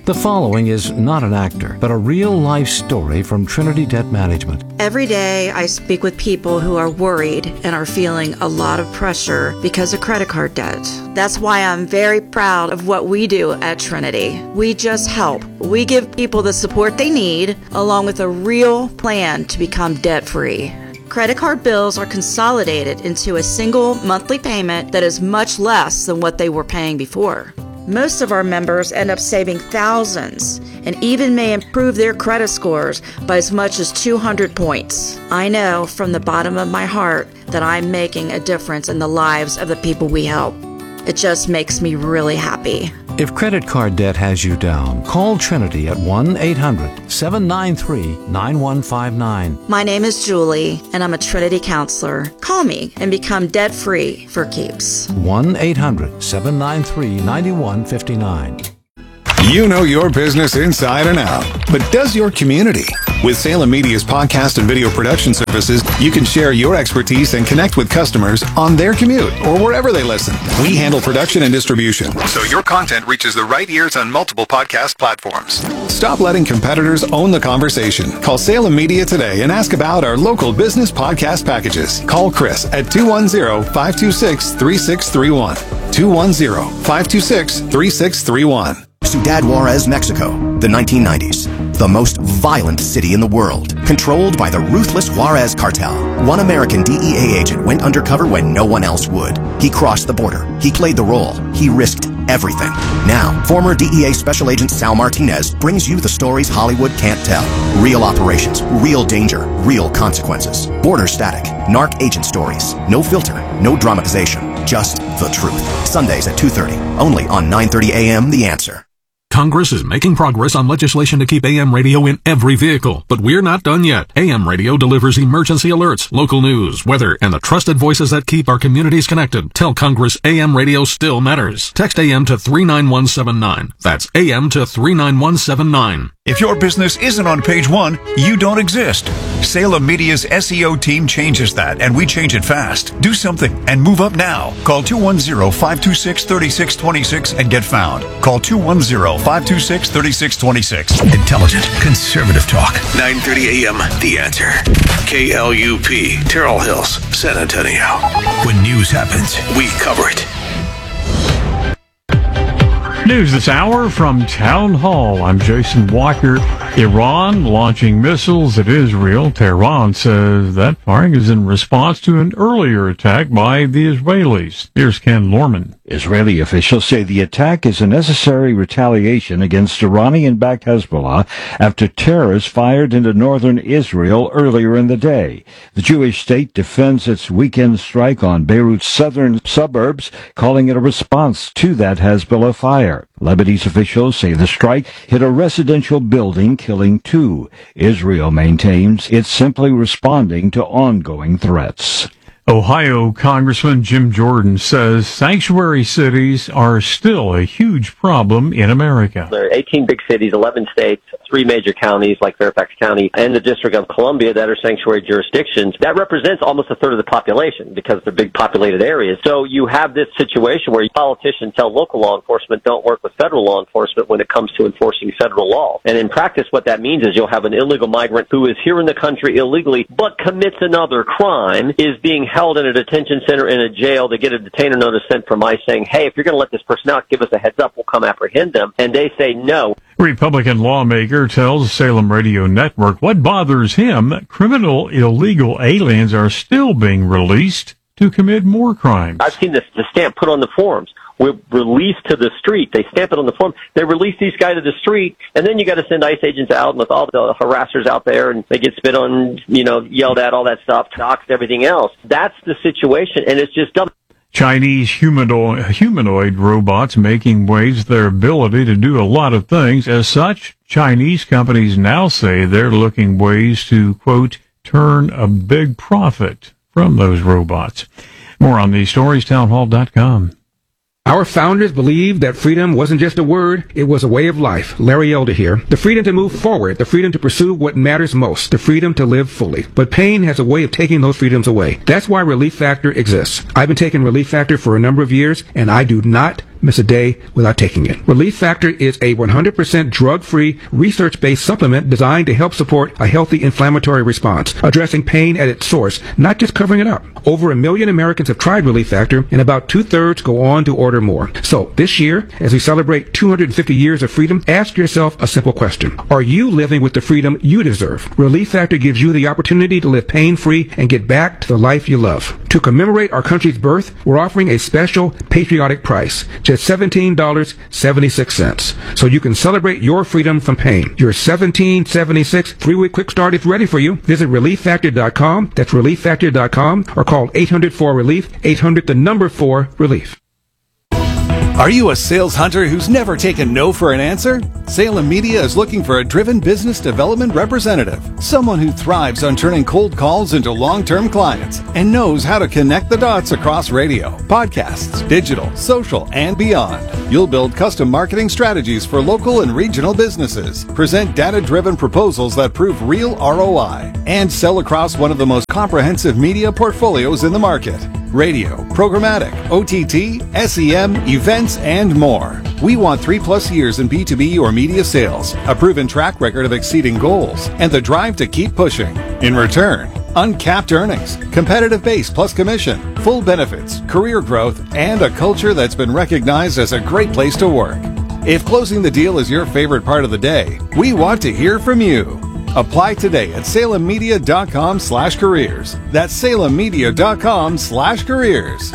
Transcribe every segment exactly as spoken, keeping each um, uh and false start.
The following is not an actor, but a real-life story from Trinity Debt Management. Every day I speak with people who are worried and are feeling a lot of pressure because of credit card debt. That's why I'm very proud of what we do at Trinity. We just help. We give people the support they need, along with a real plan to become debt-free. Credit card bills are consolidated into a single monthly payment that is much less than what they were paying before. Most of our members end up saving thousands and even may improve their credit scores by as much as two hundred points. I know from the bottom of my heart that I'm making a difference in the lives of the people we help. It just makes me really happy. If credit card debt has you down, call Trinity at one eight hundred seven nine three nine one five nine. My name is Julie, and I'm a Trinity counselor. Call me and become debt-free for keeps. one eight hundred seven nine three nine one five nine. You know your business inside and out, but does your community? With Salem Media's podcast and video production services, you can share your expertise and connect with customers on their commute or wherever they listen. We handle production and distribution, so your content reaches the right ears on multiple podcast platforms. Stop letting competitors own the conversation. Call Salem Media today and ask about our local business podcast packages. Call Chris at two one zero, five two six, three six three one. two one zero, five two six, three six three one. Ciudad Juarez, Mexico, the nineteen nineties. The most violent city in the world, controlled by the ruthless Juarez cartel. One American D E A agent went undercover when no one else would. He crossed the border. He played the role. He risked everything. Now, former D E A Special Agent Sal Martinez brings you the stories Hollywood can't tell. Real operations, real danger, real consequences. Border static, narc agent stories. No filter, no dramatization, just the truth. Sundays at two thirty, only on nine thirty a.m. The Answer. Congress is making progress on legislation to keep A M radio in every vehicle, but we're not done yet. A M radio delivers emergency alerts, local news, weather, and the trusted voices that keep our communities connected. Tell Congress A M radio still matters. Text A M to three nine one seven nine. That's A M to three nine one seven nine. If your business isn't on page one, you don't exist. Salem Media's S E O team changes that, and we change it fast. Do something and move up now. Call two one zero, five two six, three six two six and get found. Call two one zero, five two six, three six two six. Intelligent, conservative talk. nine thirty a.m. The Answer. K L U P, Terrell Hills, San Antonio. When news happens, we cover it. News this hour from Town Hall. I'm Jason Walker. Iran launching missiles at Israel. Tehran says that firing is in response to an earlier attack by the Israelis. Here's Ken Lorman. Israeli officials say the attack is a necessary retaliation against Iranian-backed Hezbollah after terrorists fired into northern Israel earlier in the day. The Jewish state defends its weekend strike on Beirut's southern suburbs, calling it a response to that Hezbollah fire. Lebanese officials say the strike hit a residential building, killing two. Israel maintains it's simply responding to ongoing threats. Ohio Congressman Jim Jordan says sanctuary cities are still a huge problem in America. There are eighteen big cities, eleven states, three major counties like Fairfax County and the District of Columbia that are sanctuary jurisdictions. That represents almost a third of the population because they're big populated areas. So you have this situation where politicians tell local law enforcement don't work with federal law enforcement when it comes to enforcing federal law. And in practice, what that means is you'll have an illegal migrant who is here in the country illegally but commits another crime, is being held held in a detention center in a jail. They get a detainer notice sent from ICE saying, hey, if you're going to let this person out, give us a heads up. We'll come apprehend them. And they say no. Republican lawmaker tells Salem Radio Network what bothers him. Criminal illegal aliens are still being released to commit more crimes. I've seen this, the stamp put on the forms. We're released to the street. They stamp it on the form. They release these guys to the street, and then you got to send ICE agents out with all the harassers out there, and they get spit on, you know, yelled at, all that stuff, doxed, everything else. That's the situation, and it's just dumb. Chinese humanoid, humanoid robots making waves their ability to do a lot of things. As such, Chinese companies now say they're looking ways to, quote, turn a big profit from those robots. More on these stories, townhall dot com. Our founders believed that freedom wasn't just a word, it was a way of life. Larry Elder here. The freedom to move forward, the freedom to pursue what matters most, the freedom to live fully. But pain has a way of taking those freedoms away. That's why Relief Factor exists. I've been taking Relief Factor for a number of years, and I do not miss a day without taking it. Relief Factor is a one hundred percent drug-free, research-based supplement designed to help support a healthy inflammatory response, addressing pain at its source, not just covering it up. Over a million Americans have tried Relief Factor, and about two-thirds go on to order more. So this year, as we celebrate two hundred fifty years of freedom, ask yourself a simple question. Are you living with the freedom you deserve? Relief Factor gives you the opportunity to live pain-free and get back to the life you love. To commemorate our country's birth, we're offering a special patriotic price, just seventeen dollars and seventy-six cents, so you can celebrate your freedom from pain. Your seventeen dollars and seventy-six cents three-week quick start is ready for you. Visit relief factor dot com, that's relief factor dot com, or call eight hundred four relief, eight hundred the number four relief. Are you a sales hunter who's never taken no for an answer? Salem Media is looking for a driven business development representative, someone who thrives on turning cold calls into long-term clients and knows how to connect the dots across radio, podcasts, digital, social, and beyond. You'll build custom marketing strategies for local and regional businesses, present data-driven proposals that prove real R O I, and sell across one of the most comprehensive media portfolios in the market. Radio, programmatic, O T T, S E M, events, and more. We want three plus years in B two B or media sales, a proven track record of exceeding goals, and the drive to keep pushing. In return, uncapped earnings, competitive base plus commission, full benefits, career growth, and a culture that's been recognized as a great place to work. If closing the deal is your favorite part of the day, we want to hear from you. Apply today at salem media dot com slash careers. That's salem media dot com slash careers.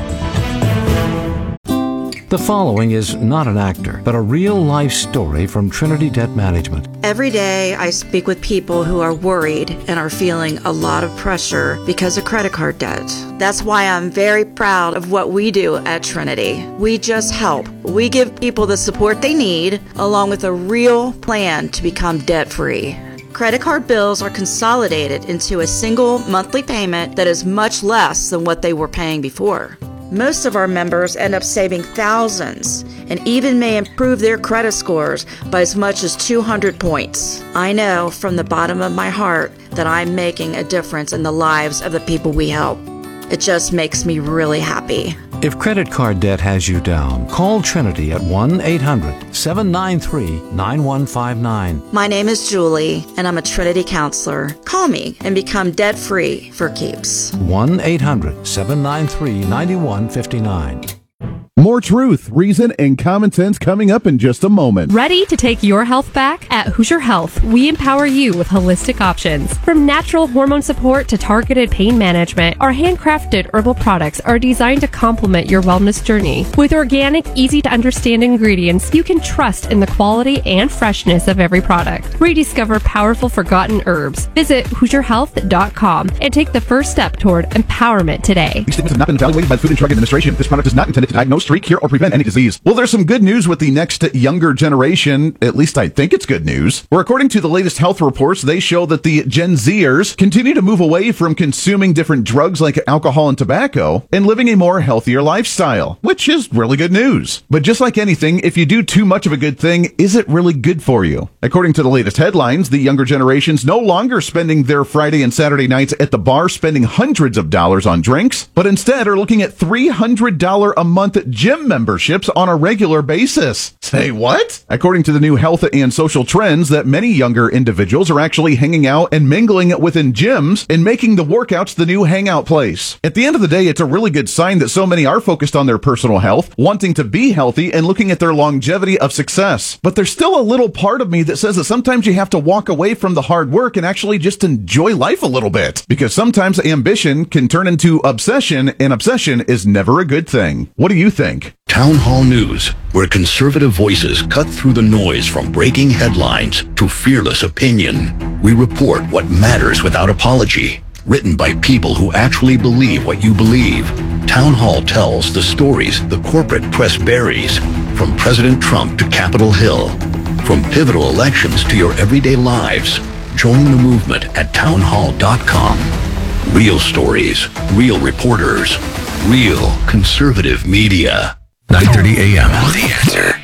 The following is not an actor, but a real-life story from Trinity Debt Management. Every day I speak with people who are worried and are feeling a lot of pressure because of credit card debt. That's why I'm very proud of what we do at Trinity. We just help. We give people the support they need, along with a real plan to become debt-free. Credit card bills are consolidated into a single monthly payment that is much less than what they were paying before. Most of our members end up saving thousands and even may improve their credit scores by as much as two hundred points. I know from the bottom of my heart that I'm making a difference in the lives of the people we help. It just makes me really happy. If credit card debt has you down, call Trinity at one eight hundred seven nine three nine one five nine. My name is Julie, and I'm a Trinity counselor. Call me and become debt-free for keeps. one eight hundred seven nine three nine one five nine. More truth, reason, and common sense coming up in just a moment. Ready to take your health back? At Hoosier Health, we empower you with holistic options. From natural hormone support to targeted pain management, our handcrafted herbal products are designed to complement your wellness journey. With organic, easy-to-understand ingredients, you can trust in the quality and freshness of every product. Rediscover powerful forgotten herbs. Visit hoosier health dot com and take the first step toward empowerment today. These statements have not been evaluated by the Food and Drug Administration. This product is not intended to diagnose, treat, cure, or prevent any disease. Well, there's some good news with the next younger generation. At least I think it's good news. Where according to the latest health reports, they show that the Gen Zers continue to move away from consuming different drugs like alcohol and tobacco and living a more healthier lifestyle, which is really good news. But just like anything, if you do too much of a good thing, is it really good for you? According to the latest headlines, the younger generation's no longer spending their Friday and Saturday nights at the bar spending hundreds of dollars on drinks, but instead are looking at three hundred dollars a month gym memberships on a regular basis. Say what? According to the new health and social trends, that many younger individuals are actually hanging out and mingling within gyms and making the workouts the new hangout place. At the end of the day, it's a really good sign that so many are focused on their personal health, wanting to be healthy and looking at their longevity of success. But there's still a little part of me that says that sometimes you have to walk away from the hard work and actually just enjoy life a little bit. Because sometimes ambition can turn into obsession, and obsession is never a good thing. What do you think? Town Hall News, where conservative voices cut through the noise from breaking headlines to fearless opinion. We report what matters without apology. Written by people who actually believe what you believe. Town Hall tells the stories the corporate press buries, from President Trump to Capitol Hill. From pivotal elections to your everyday lives. Join the movement at town hall dot com. Real stories, real reporters, real conservative media. nine thirty a.m. The Answer.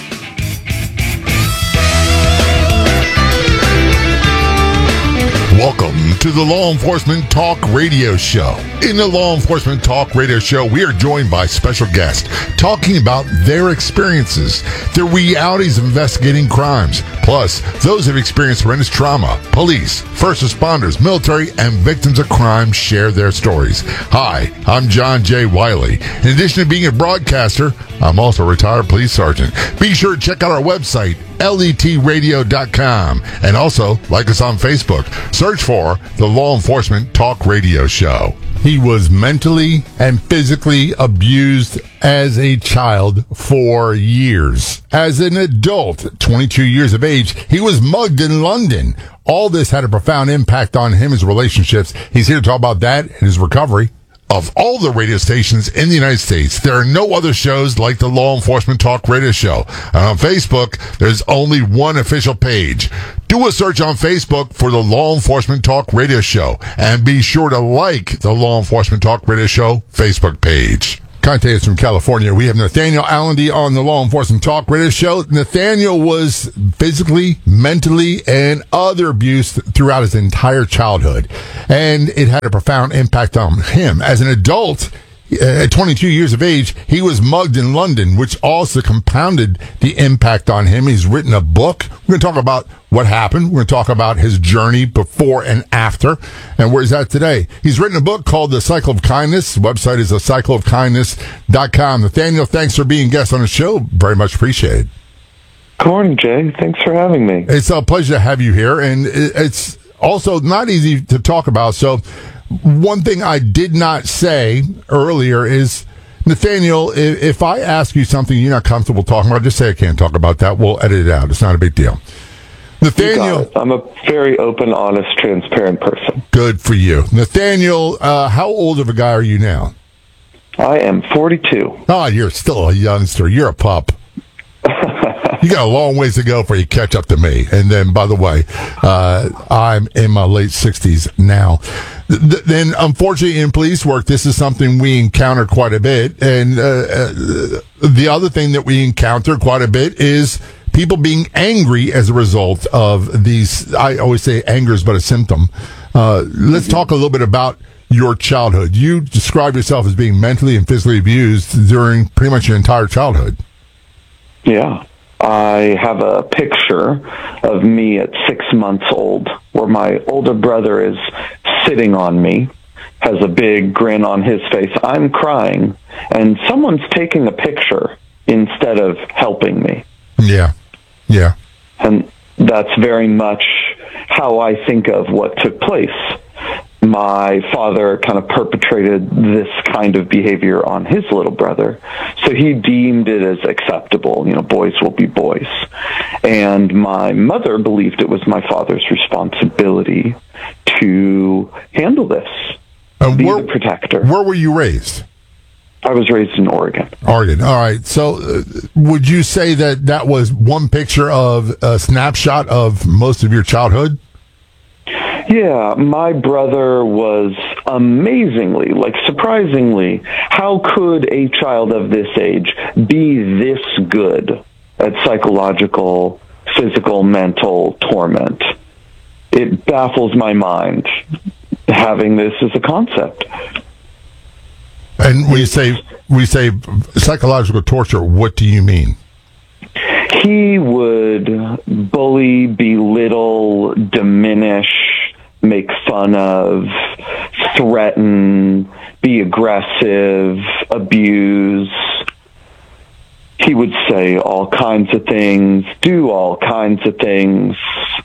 Welcome to the Law Enforcement Talk Radio Show. In the Law Enforcement Talk Radio Show, we are joined by special guests talking about their experiences, their realities of investigating crimes, plus those who have experienced horrendous trauma. Police, first responders, military, and victims of crime share their stories. Hi, I'm John J. Wiley. In addition to being a broadcaster, I'm also a retired police sergeant. Be sure to check out our website, L E T radio dot com, and also like us on Facebook. Search for the Law Enforcement Talk Radio Show. He was mentally and physically abused as a child for years. As an adult, twenty-two years of age, he was mugged in London. All this had a profound impact on him, his relationships. He's here to talk about that and his recovery. Of all the radio stations in the United States, there are no other shows like the Law Enforcement Talk Radio Show. And on Facebook, there's only one official page. Do a search on Facebook for the Law Enforcement Talk Radio Show. And be sure to like the Law Enforcement Talk Radio Show Facebook page. Contact us from California. We have Nathaniel Allendy on the Law Enforcement Talk Radio Show. Nathaniel was physically, mentally, and other abuse throughout his entire childhood. And it had a profound impact on him. As an adult, at twenty-two years of age, he was mugged in London, which also compounded the impact on him. He's written a book. We're going to talk about what happened. We're going to talk about his journey before and after, and where he's at today. He's written a book called The Cycle of Kindness. The website is the cycle of kindness dot com. Nathaniel, thanks for being guest on the show. Very much appreciated. Good morning, Jay. Thanks for having me. It's a pleasure to have you here, and it's also not easy to talk about. So one thing I did not say earlier is, Nathaniel, if, if I ask you something you're not comfortable talking about, just say I can't talk about that. We'll edit it out. It's not a big deal. Nathaniel, I'm a very open, honest, transparent person. Good for you. Nathaniel, uh, how old of a guy are you now? I am forty-two. Oh, you're still a youngster. You're a pup. You got a long ways to go before you catch up to me. And then, by the way, uh, I'm in my late sixties now. Th- then, unfortunately, in police work, this is something we encounter quite a bit. And uh, uh, the other thing that we encounter quite a bit is people being angry as a result of these. I always say anger is but a symptom. Uh, let's talk a little bit about your childhood. You describe yourself as being mentally and physically abused during pretty much your entire childhood. Yeah. I have a picture of me at six months old where my older brother is sitting on me, has a big grin on his face. I'm crying, and someone's taking a picture instead of helping me. Yeah, yeah. And that's very much how I think of what took place. My father kind of perpetrated this kind of behavior on his little brother, so he deemed it as acceptable. You know, boys will be boys. And my mother believed it was my father's responsibility to handle this, uh, be where, the protector. Where were you raised? I was raised in Oregon. Oregon. All right. So uh, would you say that that was one picture of a snapshot of most of your childhood? Yeah, my brother was amazingly, like surprisingly, how could a child of this age be this good at psychological, physical, mental torment? It baffles my mind having this as a concept. And when you say, when you say psychological torture, what do you mean? He would bully, belittle, diminish, make fun of, threaten, be aggressive, abuse. He would say all kinds of things, do all kinds of things.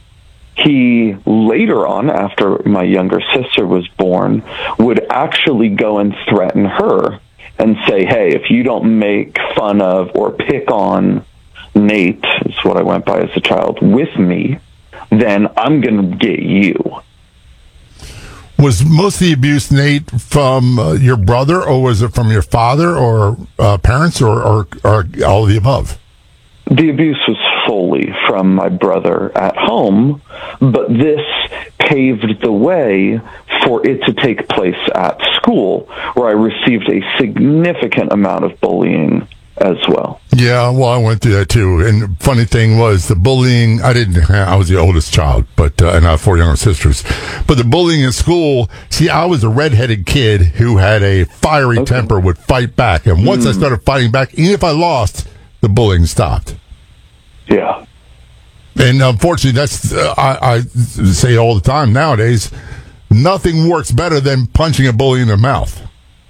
He, later on, after my younger sister was born, would actually go and threaten her and say, hey, if you don't make fun of or pick on Nate, is what I went by as a child, with me, then I'm going to get you. Was most of the abuse, Nate, from uh, your brother, or was it from your father or uh, parents, or, or, or all of the above? The abuse was solely from my brother at home, but this paved the way for it to take place at school, where I received a significant amount of bullying as well. Yeah, well, I went through that too. And funny thing was the bullying. I didn't. I was the oldest child, but uh, and I have four younger sisters. But the bullying in school. See, I was a redheaded kid who had a fiery okay. temper, would fight back, and once mm. I started fighting back, even if I lost, the bullying stopped. Yeah. And unfortunately, that's uh, I, I say all the time nowadays. Nothing works better than punching a bully in the mouth.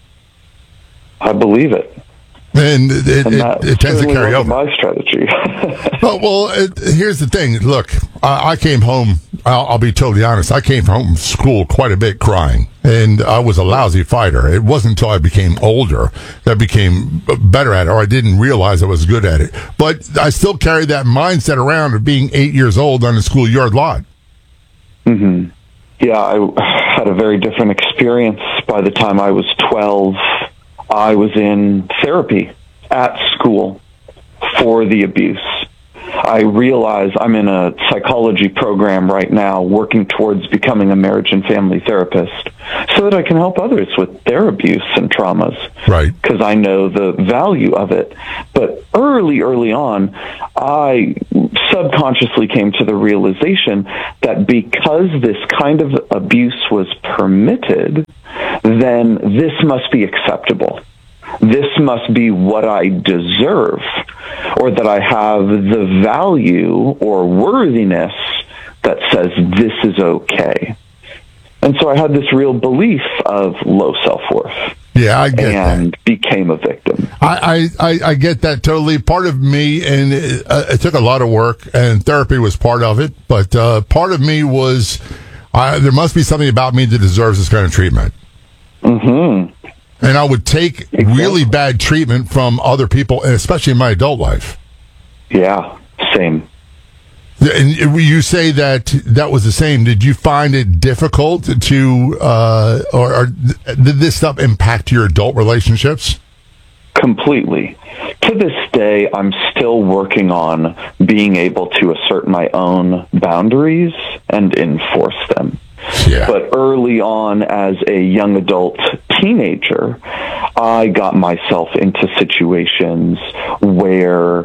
I believe it. And it, and it, it tends to carry over. My strategy. well, well it, here's the thing. Look, I, I came home. I'll, I'll be totally honest. I came home from school quite a bit crying, and I was a lousy fighter. It wasn't until I became older that I became better at it, or I didn't realize I was good at it. But I still carry that mindset around of being eight years old on the schoolyard lot. Mm-hmm. Yeah, I had a very different experience by the time I was twelve. I was in therapy at school for the abuse. I realize I'm in a psychology program right now working towards becoming a marriage and family therapist so that I can help others with their abuse and traumas. Right. Because I know the value of it. But early, early on, I subconsciously came to the realization that because this kind of abuse was permitted, then this must be acceptable. This must be what I deserve, or that I have the value or worthiness that says this is okay. And so I had this real belief of low self-worth. Yeah, I get and that. became a victim. I, I, I get that totally. Part of me, and it, uh, it took a lot of work, and therapy was part of it, but uh, part of me was, uh, there must be something about me that deserves this kind of treatment. Mm-hmm. And I would take exactly. really bad treatment from other people, and especially in my adult life. Yeah, same. And you say that that was the same. Did you find it difficult to, uh, or, or did this stuff impact your adult relationships? Completely. To this day, I'm still working on being able to assert my own boundaries and enforce them. Yeah. But early on, as a young adult teenager, I got myself into situations where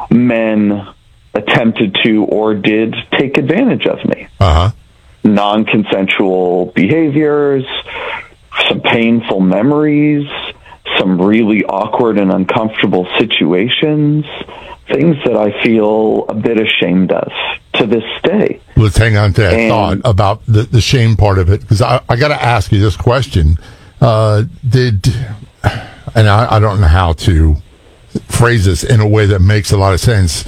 men attempted to or did take advantage of me. Uh-huh. Non-consensual behaviors, some painful memories, some really awkward and uncomfortable situations, things that I feel a bit ashamed of to this day. Let's hang on to that and, thought about the, the shame part of it, because I, I got to ask you this question. Uh, did, and I, I don't know how to phrase this in a way that makes a lot of sense.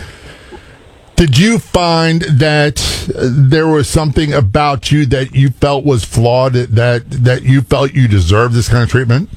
Did you find that there was something about you that you felt was flawed, that that you felt you deserved this kind of treatment?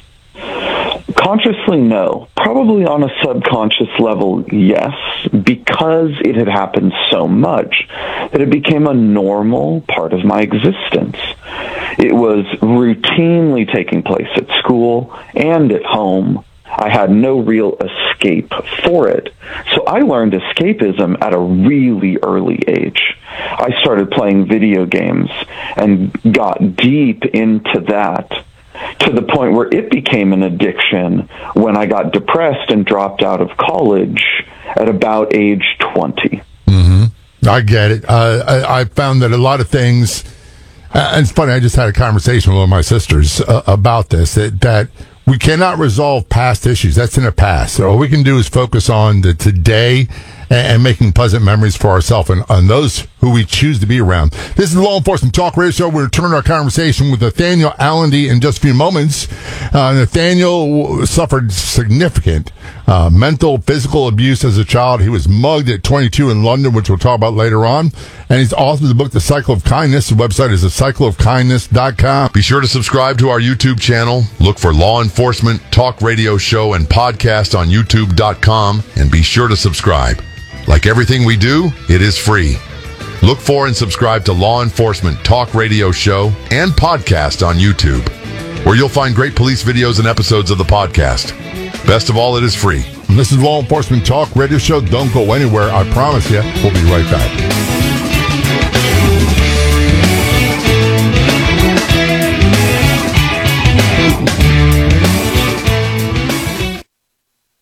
Consciously, no. Probably on a subconscious level, yes, because it had happened so much that it became a normal part of my existence. It was routinely taking place at school and at home. I had no real escape for it. So I learned escapism at a really early age. I started playing video games and got deep into that, to the point where it became an addiction when I got depressed and dropped out of college at about age twenty. Mm-hmm. I get it. Uh, I, I found that a lot of things, uh, and it's funny, I just had a conversation with one of my sisters uh, about this, that, that we cannot resolve past issues. That's in the past. So all we can do is focus on the today and, and making pleasant memories for ourselves and on those who we choose to be around. This is the Law Enforcement Talk Radio Show. We'll return our conversation with Nathaniel Allendy in just a few moments. Uh, Nathaniel suffered significant uh, mental, physical abuse as a child. He was mugged at twenty-two in London, which we'll talk about later on. And he's authored the book, The Cycle of Kindness. The website is the cycle of kindness dot com. Be sure to subscribe to our YouTube channel. Look for Law Enforcement Talk Radio Show and podcast on YouTube dot com. And be sure to subscribe. Like everything we do, it is free. Look for and subscribe to Law Enforcement Talk Radio Show and podcast on YouTube, where you'll find great police videos and episodes of the podcast. Best of all, it is free. And this is Law Enforcement Talk Radio Show. Don't go anywhere. I promise you, we'll be right back.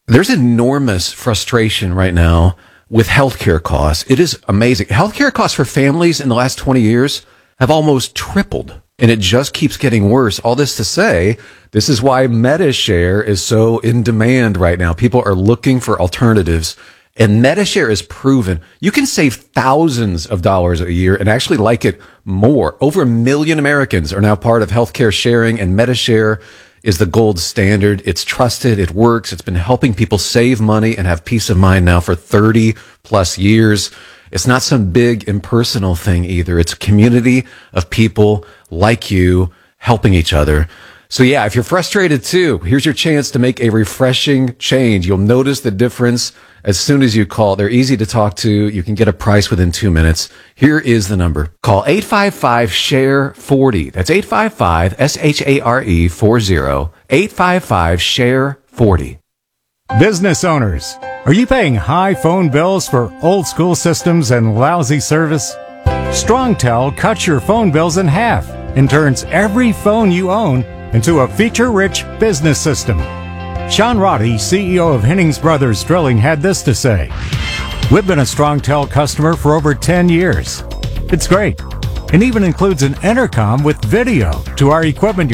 There's enormous frustration right now with healthcare costs. It is amazing. Healthcare costs for families in the last twenty years have almost tripled, and it just keeps getting worse. All this to say, this is why MediShare is so in demand right now. People are looking for alternatives, and MediShare is proven. You can save thousands of dollars a year and actually like it more. Over a million Americans are now part of healthcare sharing, and MediShare is the gold standard. It's trusted. It works. It's been helping people save money and have peace of mind now for thirty plus years. It's not some big impersonal thing either. It's a community of people like you helping each other. So yeah, if you're frustrated too, here's your chance to make a refreshing change. You'll notice the difference as soon as you call. They're easy to talk to. You can get a price within two minutes. Here is the number. Call eight five five, S H A R E, forty. That's eight five five, S H A R E, forty. eight five five, S H A R E, forty. Business owners, are you paying high phone bills for old school systems and lousy service? StrongTel cuts your phone bills in half and turns every phone you own into a feature-rich business system. Sean Roddy, C E O of Hennings Brothers Drilling, had this to say: "We've been a StrongTel customer for over ten years. It's great, and even includes an intercom with video to our equipment